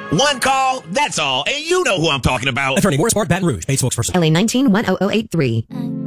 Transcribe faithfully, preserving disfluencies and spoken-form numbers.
One call, that's all. And you know who I'm talking about. Attorney Morris Park, Baton Rouge. Paid spokesperson. L A nineteen one oh oh eight three.